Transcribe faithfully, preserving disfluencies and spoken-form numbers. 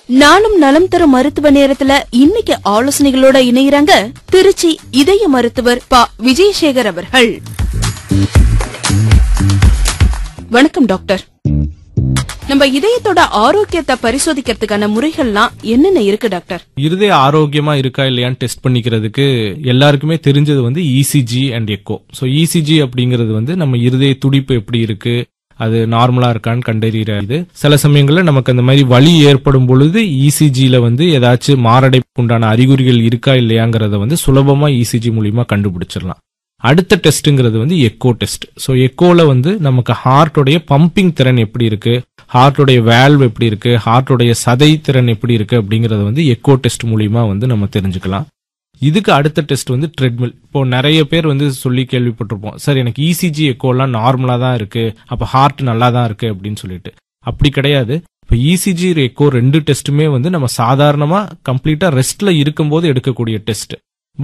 நாளும் நலம் தரும் மருத்துவ நேரத்துல இன்னைக்கு ஆலோசனைகளோட இணைகிறாங்க திருச்சி இதய மருத்துவர் ப விஜயசேகர் அவர்கள். வணக்கம் டாக்டர். நம்ம இதயத்தோட ஆரோக்கியத்தை பரிசோதிக்கிறதுக்கான முறைகள்லாம் என்னென்ன இருக்கு டாக்டர்? இருதய ஆரோக்கியமா இருக்கா இல்லையான்னு டெஸ்ட் பண்ணிக்கிறதுக்கு எல்லாருக்குமே தெரிஞ்சது வந்து ECG and echo. So ECG அப்படிங்கிறது வந்து நம்ம இருதய துடிப்பு எப்படி இருக்கு, அது நார்மலா இருக்கான்னு கண்டறியறது. சில சமயங்கள்ல நமக்கு அந்த மாதிரி வலி ஏற்படும் பொழுது இசிஜில வந்து ஏதாச்சும் மாரடைப்புக்கு உண்டான அறிகுறிகள் இருக்கா இல்லையாங்கிறத வந்து சுலபமா இசிஜி மூலியமா கண்டுபிடிச்சிடலாம். அடுத்த டெஸ்ட்ங்கிறது வந்து எக்கோ டெஸ்ட். சோ எக்கோல வந்து நமக்கு ஹார்ட்டோடைய பம்பிங் திறன் எப்படி இருக்கு, ஹார்ட்டோடைய வேல்வ் எப்படி இருக்கு, ஹார்ட்டோடைய சதை திறன் எப்படி இருக்கு அப்படிங்கறத வந்து எக்கோ டெஸ்ட் மூலியமா வந்து நம்ம தெரிஞ்சுக்கலாம். இதுக்கு அடுத்த டெஸ்ட் வந்து ட்ரெட்மில். இப்போ நிறைய பேர் வந்து சொல்லி கேள்விப்பட்டிருப்போம், சார் எனக்கு இசிஜி எக்கோ எல்லாம் நார்மலா தான் இருக்கு, அப்ப ஹார்ட் நல்லா தான் இருக்கு அப்படின்னு சொல்லிட்டு. அப்படி கிடையாது. இப்ப இசிஜி எக்கோ ரெண்டு டெஸ்ட்டுமே வந்து நம்ம சாதாரணமா கம்ப்ளீட்டா ரெஸ்ட்ல இருக்கும்போது எடுக்கக்கூடிய டெஸ்ட்.